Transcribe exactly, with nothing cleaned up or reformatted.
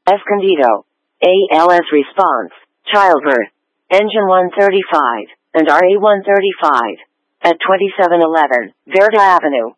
Escondido, A L S response, childbirth, engine one thirty-five, and R E one thirty-five, at twenty-seven eleven, Verde Avenue.